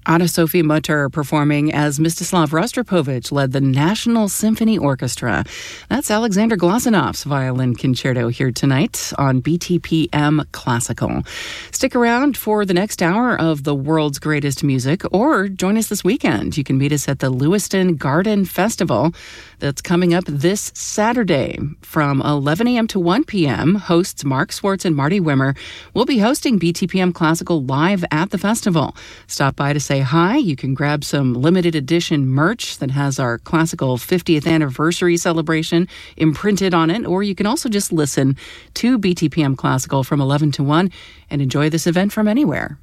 Anna Sophie Mutter performing as Mstislav Rostropovich led the National Symphony Orchestra. That's Alexander Glazunow's violin concerto here tonight on BTPM Classical. Stick around for the next hour of the world's greatest music, or join us this weekend. You can meet us at the Lewiston Garden Festival that's coming up this Saturday from 11 a.m. to 1 p.m. Hosts Mark Swartz and Marty Wimmer will be hosting BTPM Classical live at the festival. Stop by to say hi. You can grab some limited edition merch that has our classical 50th anniversary celebration imprinted on it, or you can also just listen to BTPM Classical from 11 to 1 and enjoy this event from anywhere.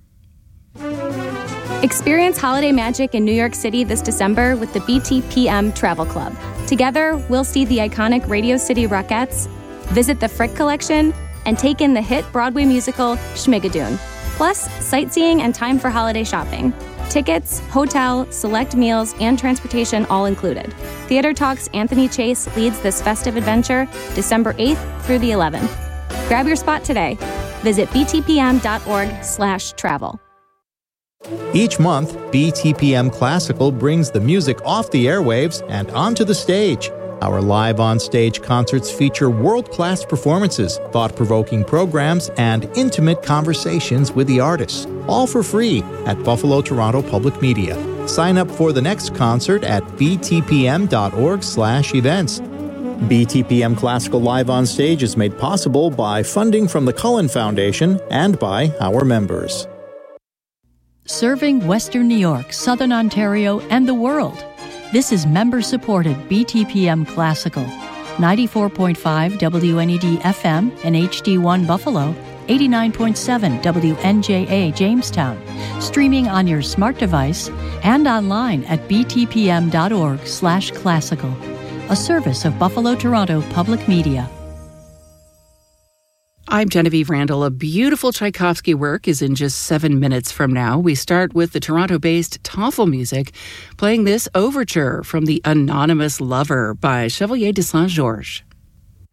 Experience holiday magic in New York City this December with the BTPM Travel Club. Together, we'll see the iconic Radio City Rockettes, visit the Frick Collection, and take in the hit Broadway musical Schmigadoon. Plus, sightseeing and time for holiday shopping. Tickets, hotel, select meals, and transportation all included. Theater Talk's Anthony Chase leads this festive adventure December 8th through the 11th. Grab your spot today. Visit btpm.org/travel. Each month, BTPM Classical brings the music off the airwaves and onto the stage. Our live on-stage concerts feature world-class performances, thought-provoking programs, and intimate conversations with the artists, all for free at Buffalo Toronto Public Media. Sign up for the next concert at btpm.org/events. BTPM Classical Live on Stage is made possible by funding from the Cullen Foundation and by our members. Serving Western New York, Southern Ontario, and the world. This is member-supported BTPM Classical, 94.5 WNED FM and HD1 Buffalo, 89.7 WNJA Jamestown, streaming on your smart device and online at btpm.org/classical, a service of Buffalo Toronto Public Media. I'm Genevieve Randall. A beautiful Tchaikovsky work is in just 7 minutes from now. We start with the Toronto-based Toffel Music, playing this overture from The Anonymous Lover by Chevalier de Saint-Georges.